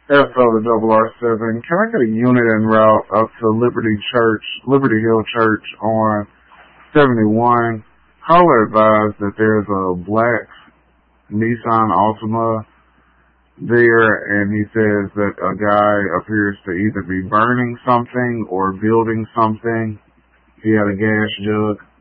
SO to R7. Can I get a unit en route up to Liberty Hill Church on 71? Caller advised that there's a black Nissan Altima there, and he says that a guy appears to either be burning something or building something. He had a gas jug.